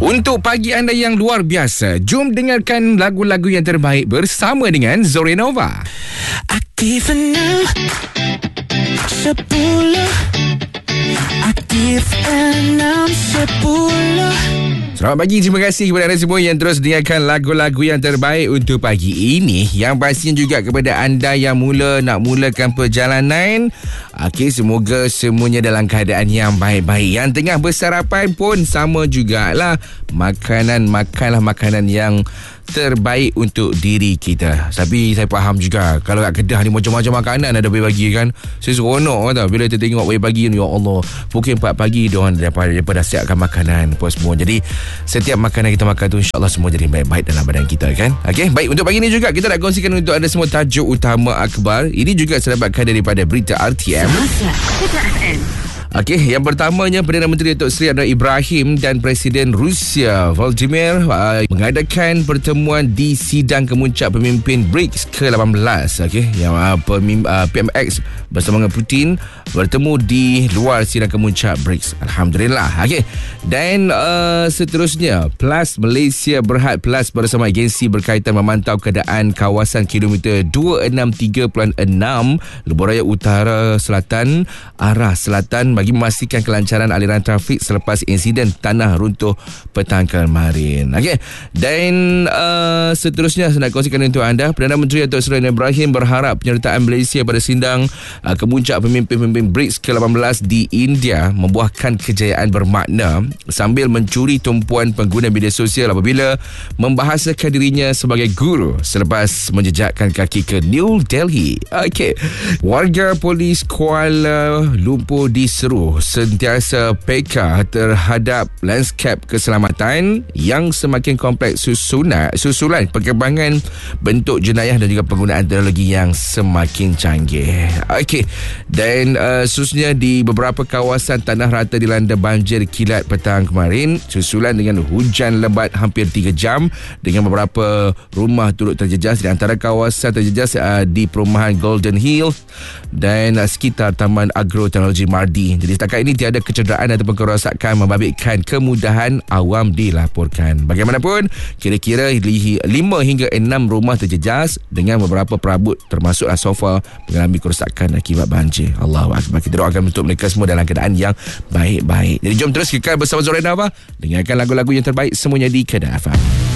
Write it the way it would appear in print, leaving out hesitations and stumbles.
Untuk pagi anda yang luar biasa, jom dengarkan lagu-lagu yang terbaik bersama dengan Zorenova. Aktif 6 10 Aktif 6 10. Selamat pagi, terima kasih kepada anda semua yang terus dengarkan lagu-lagu yang terbaik untuk pagi ini. Yang pastinya juga kepada anda yang nak mulakan perjalanan. Okey, semoga semuanya dalam keadaan yang baik-baik. Yang tengah bersarapan pun sama jugalah. Makanlah makanan yang terbaik untuk diri kita. Tapi saya faham juga, kalau kat kedah ni macam-macam makanan ada bagi kan. Saya seronok tau bila kita tengok pagi ni, ya Allah, pukul 4 pagi diorang dah siapkan makanan apa semua. Jadi setiap makanan kita makan tu insyaAllah semua jadi baik-baik dalam badan kita kan. Okey, baik, untuk pagi ni juga kita nak kongsikan untuk anda semua tajuk utama akhbar. Ini juga saya dapatkan daripada berita RTM. Okey, yang pertamanya, Perdana Menteri Datuk Seri Anwar Ibrahim dan Presiden Rusia Vladimir mengadakan pertemuan di sidang kemuncak pemimpin BRICS ke-18. Okey, yang PMX bersama dengan Putin bertemu di luar sidang kemuncak BRICS. Alhamdulillah. Okey, dan seterusnya, PLAS Malaysia Berhad PLAS bersama agensi berkaitan memantau keadaan kawasan kilometer 263.6 Lebuhraya Utara Selatan arah selatan bagi memastikan kelancaran aliran trafik selepas insiden tanah runtuh petang kemarin. Okey. Dan seterusnya saya nak kongsikan untuk anda, Perdana Menteri Datuk Seri Anwar Ibrahim berharap penyertaan Malaysia pada sidang kemuncak pemimpin-pemimpin BRICS ke-18 di India membuahkan kejayaan bermakna sambil mencuri tumpuan pengguna media sosial apabila membahasakan dirinya sebagai guru selepas menjejakkan kaki ke New Delhi. Okey. Warga polis Kuala Lumpur diseru sentiasa peka terhadap lanskap keselamatan yang semakin kompleks susulan perkembangan bentuk jenayah dan juga penggunaan teknologi yang semakin canggih. Okey. Dan seterusnya, di beberapa kawasan tanah rata dilanda banjir kilat petang kemarin susulan dengan hujan lebat hampir 3 jam dengan beberapa rumah turut terjejas. Di antara kawasan terjejas di perumahan Golden Hill dan sekitar Taman Agro Teknologi Mardi. Jadi setakat ini tiada kecederaan ataupun kerosakan membabitkan, kemudahan awam dilaporkan. Bagaimanapun, kira-kira 5 hingga 6 rumah terjejas dengan beberapa perabot termasuk sofa mengalami kerosakan akibat banjir. Allahu Akbar. Kita doakan untuk mereka semua dalam keadaan yang baik-baik. Jadi jom terus kekal bersama Zorenova, dengarkan lagu-lagu yang terbaik semuanya di Kedah FM.